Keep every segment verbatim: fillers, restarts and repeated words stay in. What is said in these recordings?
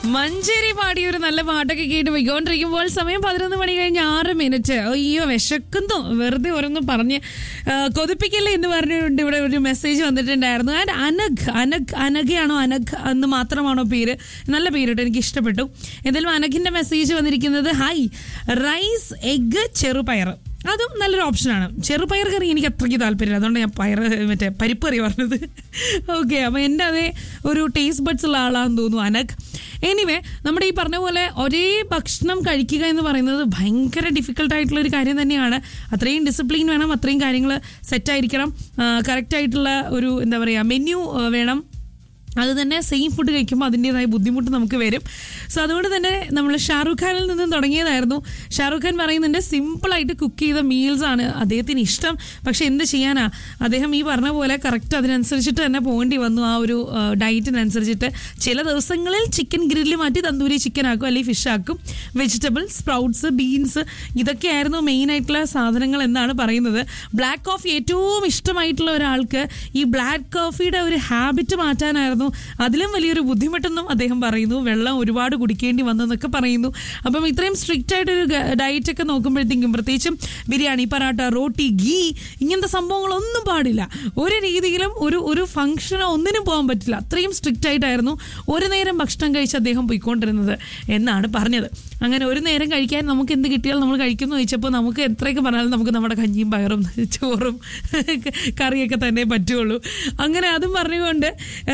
മഞ്ചേരി പാടിയ ഒരു നല്ല പാട്ടൊക്കെ കേട്ട് പോയിക്കൊണ്ടിരിക്കുമ്പോൾ സമയം പതിനൊന്ന് മണി കഴിഞ്ഞ് ആറ് മിനിറ്റ്. അയ്യോ വിശക്കുന്നു, വെറുതെ ഓരോന്ന് പറഞ്ഞ് കൊതിപ്പിക്കല്ലേ എന്ന് പറഞ്ഞുകൊണ്ട് ഇവിടെ ഒരു മെസ്സേജ് വന്നിട്ടുണ്ടായിരുന്നു. ആൻഡ് അനഘ് അനഘ് അനഘയാണോ അനഘ് എന്ന് മാത്രമാണോ പേര്? നല്ല പേരിട്ട് എനിക്ക് ഇഷ്ടപ്പെട്ടു. എന്തായാലും അനഘിന്റെ മെസ്സേജ് വന്നിരിക്കുന്നത് ഹായ്, റൈസ് എഗ് ചെറുപയർ, അതും നല്ലൊരു ഓപ്ഷനാണ്. ചെറുപയർ കറി എനിക്ക് അത്രയ്ക്ക് താല്പര്യമില്ല, അതുകൊണ്ട് ഞാൻ പയർ മറ്റേ പരിപ്പ് കറി പറഞ്ഞത്. ഓക്കെ, അപ്പോൾ എൻ്റെ അതേ ഒരു ടേസ്റ്റ് ബഡ്സ് ഉള്ള ആളാണെന്ന് തോന്നുന്നു അനഘ്. എനിവേ, നമ്മുടെ ഈ പറഞ്ഞ പോലെ ഒരേ ഭക്ഷണം കഴിക്കുക എന്ന് പറയുന്നത് ഭയങ്കര ഡിഫിക്കൽട്ടായിട്ടുള്ള ഒരു കാര്യം തന്നെയാണ്. അത്രയും ഡിസിപ്ലിൻ വേണം, അത്രയും കാര്യങ്ങൾ സെറ്റായിരിക്കണം, കറക്റ്റായിട്ടുള്ള ഒരു എന്താ പറയുക മെനു വേണം. അത് തന്നെ സെയിം ഫുഡ് കഴിക്കുമ്പോൾ അതിൻ്റെതായ ബുദ്ധിമുട്ട് നമുക്ക് വരും. സോ അതുകൊണ്ട് തന്നെ നമ്മൾ ഷാറുഖ് ഖാനിൽ നിന്നും തുടങ്ങിയതായിരുന്നു. ഷാറുഖ് ഖാൻ പറയുന്നുണ്ട് സിമ്പിളായിട്ട് കുക്ക് ചെയ്ത മീൽസ് ആണ് അദ്ദേഹത്തിന് ഇഷ്ടം. പക്ഷെ എന്ത് ചെയ്യാനാ, അദ്ദേഹം ഈ പറഞ്ഞ പോലെ കറക്റ്റ് അതിനനുസരിച്ചിട്ട് തന്നെ പോകേണ്ടി വന്നു. ആ ഒരു ഡയറ്റിനനുസരിച്ചിട്ട് ചില ദിവസങ്ങളിൽ ചിക്കൻ ഗ്രില്ല് മാറ്റി തന്തൂരി ചിക്കൻ ആക്കും, അല്ലെങ്കിൽ ഫിഷ് ആക്കും. വെജിറ്റബിൾ, സ്പ്രൗട്ട്സ്, ബീൻസ്, ഇതൊക്കെയായിരുന്നു മെയിനായിട്ടുള്ള സാധനങ്ങൾ എന്നാണ് പറയുന്നത്. ബ്ലാക്ക് കോഫി ഏറ്റവും ഇഷ്ടമായിട്ടുള്ള ഒരാൾക്ക് ഈ ബ്ലാക്ക് കോഫിയുടെ ഒരു ഹാബിറ്റ് മാറ്റാനായിരുന്നു അതിലും വലിയൊരു ബുദ്ധിമുട്ടെന്നും അദ്ദേഹം പറയുന്നു. വെള്ളം ഒരുപാട് കുടിക്കേണ്ടി വന്നു എന്നൊക്കെ പറയുന്നു. അപ്പം ഇത്രയും സ്ട്രിക്റ്റ് ആയിട്ടൊരു ഡയറ്റൊക്കെ നോക്കുമ്പോഴത്തേക്കും പ്രത്യേകിച്ചും ബിരിയാണി, പറാട്ട, റോട്ടി, ഗീ ഇങ്ങനത്തെ സംഭവങ്ങളൊന്നും പാടില്ല. ഒരു രീതിയിലും ഒരു ഒരു ഫംഗ്ഷനോ ഒന്നിനും പോകാൻ പറ്റില്ല. അത്രയും സ്ട്രിക്റ്റ് ആയിട്ടായിരുന്നു ഒരു നേരം ഭക്ഷണം കഴിച്ച് അദ്ദേഹം പോയിക്കൊണ്ടിരുന്നത് എന്നാണ് പറഞ്ഞത്. അങ്ങനെ ഒരു നേരം കഴിക്കാൻ നമുക്ക് എന്ത് കിട്ടിയാലും നമ്മൾ കഴിക്കുന്നു ചോദിച്ചപ്പോൾ നമുക്ക് എത്രയൊക്കെ പറഞ്ഞാലും നമുക്ക് നമ്മുടെ കഞ്ഞിയും പയറും ചോറും കറിയൊക്കെ തന്നെ പറ്റുള്ളൂ. അങ്ങനെ അതും പറഞ്ഞുകൊണ്ട്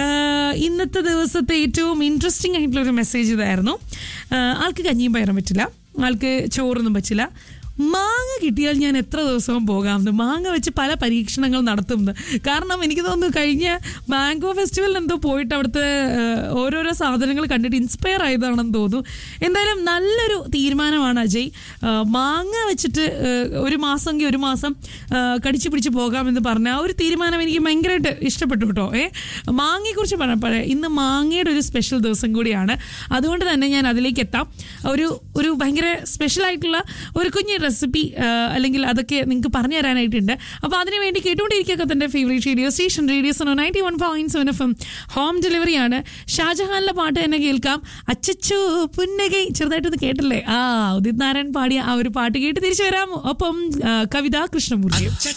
ഇന്നത്തെ ദിവസത്തെ ഏറ്റവും ഇൻട്രസ്റ്റിംഗ് ആയിട്ടുള്ളൊരു മെസ്സേജ് ഇതായിരുന്നു. ആൾക്ക് കഞ്ഞിയും പയറും പറ്റില്ല, ആൾക്ക് ചോറൊന്നും പറ്റില്ല. മാങ്ങ കിട്ടിയാൽ ഞാൻ എത്ര ദിവസവും പോകാമെന്ന്, മാങ്ങ വെച്ച് പല പരീക്ഷണങ്ങൾ നടത്തുന്നത്. കാരണം എനിക്ക് തോന്നുന്നു കഴിഞ്ഞ മാംഗോ ഫെസ്റ്റിവലിൽ എന്തോ പോയിട്ട് അവിടുത്തെ ഓരോരോ സാധനങ്ങൾ കണ്ടിട്ട് ഇൻസ്പയർ ആയതാണെന്ന് തോന്നുന്നു. എന്തായാലും നല്ലൊരു തീരുമാനമാണ് അജയ്. മാങ്ങ വെച്ചിട്ട് ഒരു മാസമെങ്കിൽ ഒരു മാസം കടിച്ചു പിടിച്ച് പോകാമെന്ന് പറഞ്ഞ ആ ഒരു തീരുമാനം എനിക്ക് ഭയങ്കരമായിട്ട് ഇഷ്ടപ്പെട്ടു കേട്ടോ. ഏ മാങ്ങയെക്കുറിച്ച് പറഞ്ഞപ്പോഴേ ഇന്ന് മാങ്ങയുടെ ഒരു സ്പെഷ്യൽ ദിവസം കൂടിയാണ്. അതുകൊണ്ട് തന്നെ ഞാൻ അതിലേക്ക് എത്താം. ഒരു ഒരു ഭയങ്കര സ്പെഷ്യലായിട്ടുള്ള ഒരു കുഞ്ഞ് റെസിപ്പി അല്ലെങ്കിൽ അതൊക്കെ നിങ്ങൾക്ക് പറഞ്ഞു തരാനായിട്ടുണ്ട്. അപ്പോൾ അതിനുവേണ്ടി കേട്ടുകൊണ്ടിരിക്കുക തൻ്റെ favourite radio station radio Suno ninety one point seven F M. Home ഡെലിവറിയാണ്. ഷാജഹാനിലെ പാട്ട് തന്നെ കേൾക്കാം. അച്ചച്ചോ പുന്നകൈ, ചെറുതായിട്ടൊന്ന് കേട്ടല്ലേ? ആ ഉദിത് നാരായൺ പാടിയ ആ ഒരു പാട്ട് കേട്ട് തിരിച്ചു വരാം. ഒപ്പം കവിത കൃഷ്ണമൂർത്തി.